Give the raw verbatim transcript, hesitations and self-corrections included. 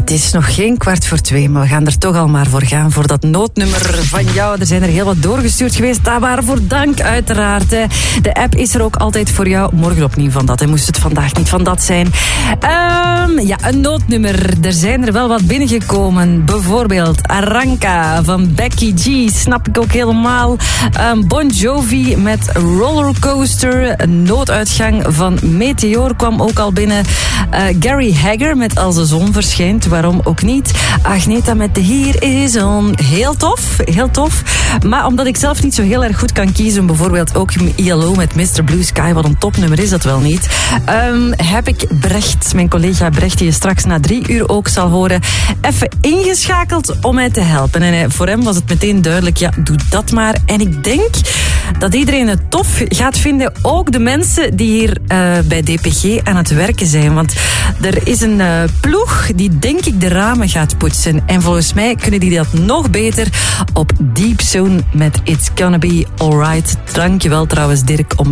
Het is nog geen kwart voor twee, maar we gaan er toch al maar voor gaan. Voor dat noodnummer van jou. Er zijn er heel wat doorgestuurd geweest. Daar waarvoor dank, uiteraard. De app is er ook altijd voor jou. Morgen opnieuw van dat. En moest het vandaag niet van dat zijn. Um, ja, een noodnummer. Er zijn er wel wat binnengekomen. Bijvoorbeeld Aranka van Becky G. Snap ik ook helemaal. Um, Bon Jovi met Rollercoaster. Een nooduitgang van Meteor kwam ook al binnen. Uh, Gary Hagger met Als de zon verschijnt. Waarom ook niet? Agneta met de Hier is on. Heel tof, heel tof. Maar omdat ik zelf niet zo heel erg goed kan kiezen, bijvoorbeeld ook I L O met mister Blue Sky, wat een topnummer is dat wel niet, um, heb ik Brecht, mijn collega Brecht, die je straks na drie uur ook zal horen, even ingeschakeld om mij te helpen. En uh, voor hem was het meteen duidelijk, ja, doe dat maar. En ik denk dat iedereen het tof gaat vinden, ook de mensen die hier uh, bij D P G aan het werken zijn. Want er is een uh, ploeg die denk ik de ramen gaat poetsen. En volgens mij kunnen die dat nog beter op Deep Zone met It's Gonna Be Alright. Dankjewel trouwens Dirk om